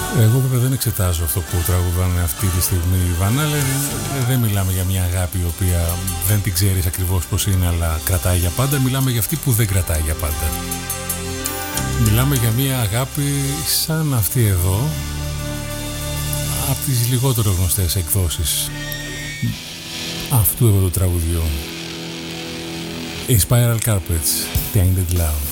Εγώ βέβαια δεν εξετάζω αυτό που τραγουδάνε αυτή τη στιγμή η Βάνα. Δεν μιλάμε για μια αγάπη η οποία δεν την ξέρεις ακριβώς πως είναι, αλλά κρατάει για πάντα. Μιλάμε για αυτή που δεν κρατάει για πάντα. Μιλάμε για μια αγάπη σαν αυτή εδώ, από τις λιγότερο γνωστές εκδόσεις αυτού εδώ του τραγουδιού. Η Spiral Carpets, Tainted Love.